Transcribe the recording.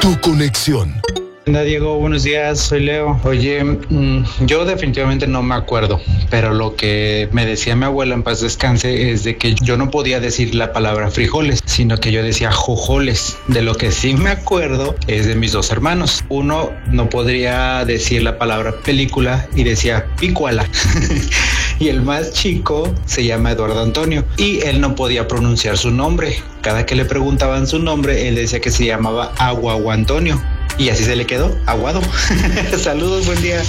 Tu conexión. Hola Diego, buenos días, soy Leo. Oye, yo definitivamente no me acuerdo, pero lo que me decía mi abuela en paz descanse es de que yo no podía decir la palabra frijoles, sino que yo decía jojoles. De lo que sí me acuerdo es de mis dos hermanos. Uno no podría decir la palabra película y decía pícuala. Y el más chico se llama Eduardo Antonio y él no podía pronunciar su nombre. Cada que le preguntaban su nombre, él decía que se llamaba Aguaguantonio. Y así se le quedó, aguado. Saludos, buen día.